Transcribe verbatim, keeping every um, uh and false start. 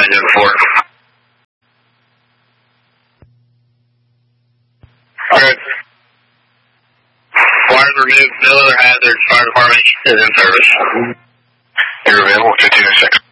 engine four. Good. Wires removed, no other hazards. Fire department is in service. You're available, fifteen oh six.